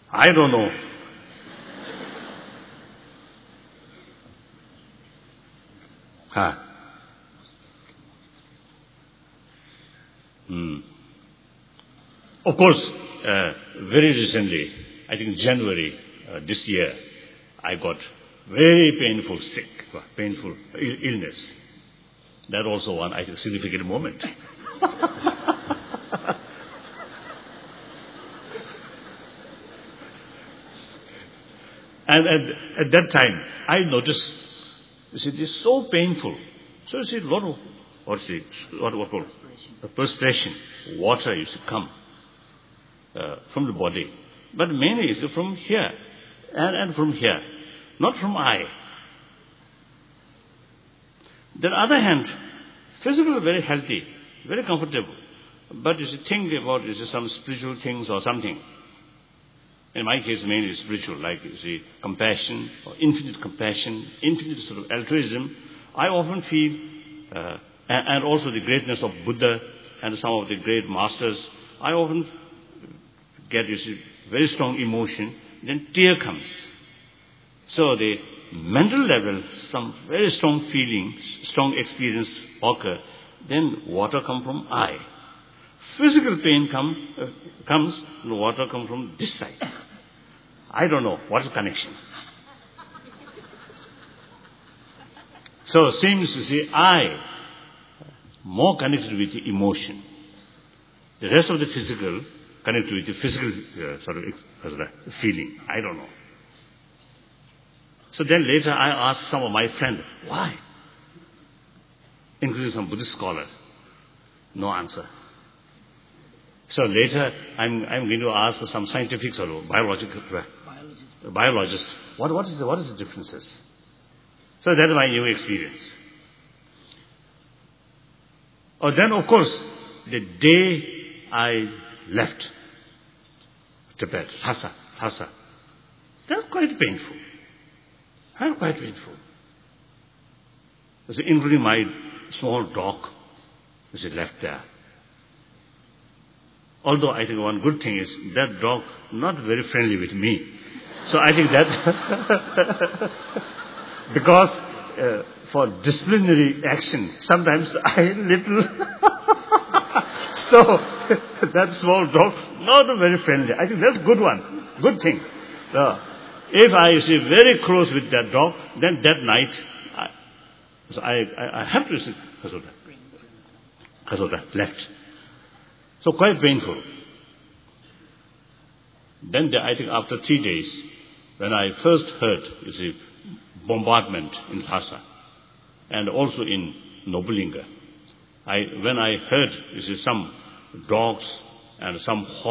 I don't know. Of course, very recently, I think January this year, I got very painful illness. That also one, I think, significant moment. And at that time, I noticed, you see, this is so painful. So you see, a lot of, what called perspiration, water used to come from the body. But mainly is from here and from here, not from eye. On the other hand, physically very healthy, very comfortable. But you see, think about some spiritual things or something. In my case, mainly spiritual, like you see, compassion, or infinite compassion, infinite sort of altruism. I often feel, and also the greatness of Buddha and some of the great masters, I often get, you see, very strong emotion, then tear comes. So the mental level, some very strong feelings, strong experience occur, then water comes from eye. Physical pain comes, the water comes from this side. I don't know what's the connection. So seems to see eye more connected with the emotion. The rest of the physical connected with the physical feeling. I don't know. So then later I asked some of my friends, why? Including some Buddhist scholars. No answer. So later I'm going to ask some scientific or biologists. What is the differences? So that's my new experience. Then of course, the day I left Tibet, Lhasa, that was quite painful. So including my small dog, was left there. Although I think one good thing is that dog not very friendly with me. So I think that because for disciplinary action, sometimes I little so that small dog not very friendly. I think that's a good one, good thing. If I see very close with that dog, then that night I have to sit Kasoda left. So quite painful. Then I think after 3 days, when I first heard, you see, bombardment in Lhasa and also in Nobulinga, when I heard, you see, some dogs and some